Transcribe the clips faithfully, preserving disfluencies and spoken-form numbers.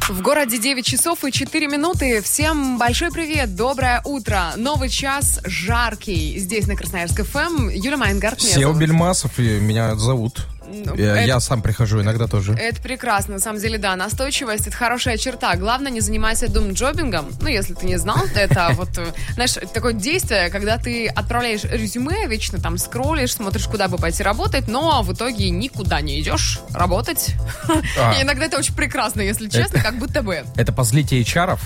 В городе девять часов и четыре минуты. Всем большой привет, доброе утро. Новый час жаркий. Здесь на Красноярск эф эм. Юлия Майнгард. Сео Бельмасов, и меня зовут. Ну, я, это, я сам прихожу иногда тоже. Это прекрасно, на самом деле, да. Настойчивость — это хорошая черта. Главное, не занимайся думджобингом. Ну, если ты не знал, это вот, знаешь, такое действие, когда ты отправляешь резюме, вечно там скроллишь, смотришь, куда бы пойти работать, но в итоге никуда не идешь работать. А. И иногда это очень прекрасно, если честно, это, как будто бы. Это по злите эйч ар-ов?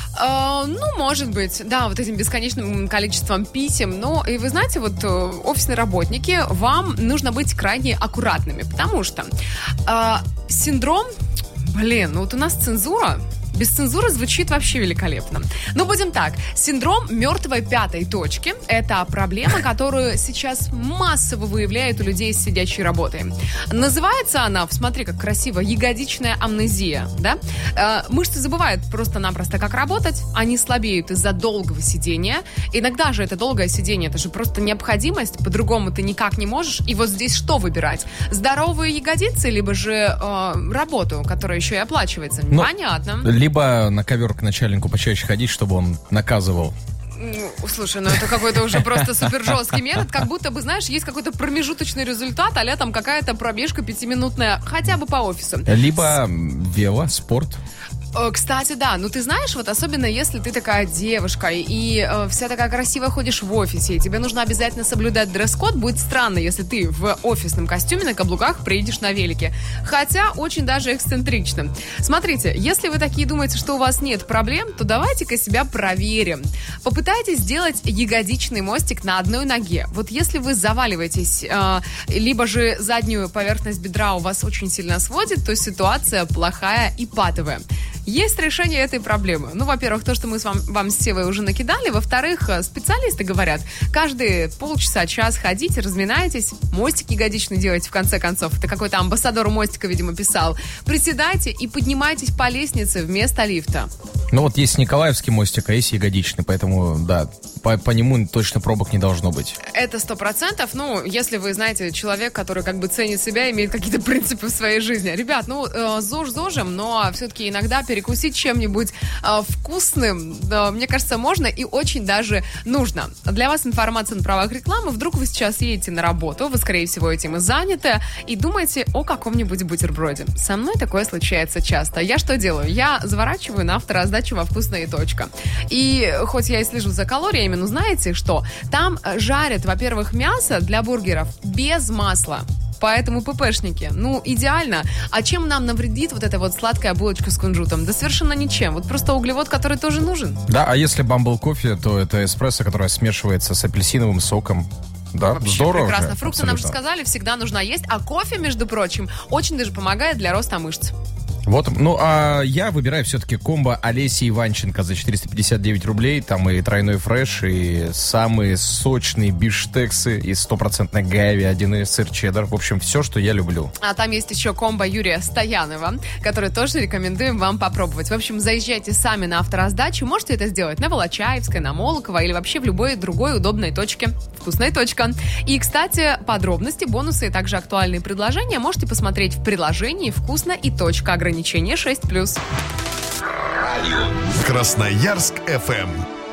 Uh, ну, может быть, да, вот этим бесконечным количеством писем. Но, и вы знаете, вот офисные работники, вам нужно быть крайне аккуратными, потому что uh, синдром, блин, ну вот у нас цензура, без цензуры звучит вообще великолепно. Но будем так, синдром мертвой пятой точки – это проблема, которую сейчас массово выявляют у людей с сидячей работой. Называется она, смотри, как красиво, ягодичная амнезия, да? Э, мышцы забывают просто-напросто, как работать, они слабеют из-за долгого сидения. Иногда же это долгое сидение, это же просто необходимость, по-другому ты никак не можешь. И вот здесь что выбирать? Здоровые ягодицы, либо же э, работу, которая еще и оплачивается? Но... Понятно. Либо на ковер к начальнику почаще ходить, чтобы он наказывал. Ну, слушай, ну это какой-то уже просто супер жесткий метод, как будто бы, знаешь, есть какой-то промежуточный результат, а-ля там какая-то пробежка пятиминутная, хотя бы по офису. Либо вело, спорт. Кстати, да, ну ты знаешь, вот особенно если ты такая девушка и э, вся такая красивая ходишь в офисе, и тебе нужно обязательно соблюдать дресс-код, будет странно, если ты в офисном костюме на каблуках приедешь на велике. Хотя очень даже эксцентрично. Смотрите, если вы такие думаете, что у вас нет проблем, то давайте-ка себя проверим. Попытайтесь сделать ягодичный мостик на одной ноге. Вот если вы заваливаетесь, э, либо же заднюю поверхность бедра у вас очень сильно сводит, то ситуация плохая и патовая. Есть решение этой проблемы. Ну, во-первых, то, что мы с вам, вам с Севой уже накидали. Во-вторых, специалисты говорят, каждые полчаса, час ходите, разминайтесь, мостик ягодичный делайте в конце концов. Это какой-то амбассадор мостика, видимо, писал. Приседайте и поднимайтесь по лестнице вместо лифта. Ну, вот есть Николаевский мостик, а есть ягодичный, поэтому, да, по, по нему точно пробок не должно быть. Это сто процентов. Ну, если вы, знаете, человек, который как бы ценит себя, имеет какие-то принципы в своей жизни. Ребят, ну, э, ЗОЖ ЗОЖем, но все-таки иногда перекусить чем-нибудь э, вкусным, э, мне кажется, можно и очень даже нужно. Для вас информация на правах рекламы. Вдруг вы сейчас едете на работу, вы, скорее всего, этим и заняты, и думаете о каком-нибудь бутерброде. Со мной такое случается часто. Я что делаю? Я заворачиваю на автораздачу во «Вкусная точка». И хоть я и слежу за калориями, но знаете что? Там жарят, во-первых, мясо для бургеров без масла. Поэтому ППшники, ну, идеально. А чем нам навредит вот эта вот сладкая булочка с кунжутом? Да совершенно ничем. Вот просто углевод, который тоже нужен. Да, а если бамбл кофе, то это эспрессо, которое смешивается с апельсиновым соком. Да, вообще здорово. Прекрасно. Же, Фрукты абсолютно. нам же сказали, всегда нужно есть. А кофе, между прочим, очень даже помогает для роста мышц. Вот, ну, а я выбираю все-таки комбо Олеси Иванченко за четыреста пятьдесят девять рублей. Там и тройной фреш, и самые сочные биштексы, и стопроцентной говядины, сыр чеддер. В общем, все, что я люблю. А там есть еще комбо Юрия Стоянова, который тоже рекомендуем вам попробовать. В общем, заезжайте сами на автораздачу. Можете это сделать на Волочаевской, на Молоково или вообще в любой другой удобной точке. Вкусная точка. И, кстати, подробности, бонусы и также актуальные предложения можете посмотреть в приложении «Вкусно и точка». Ограничение шесть плюс. Красноярск эф эм.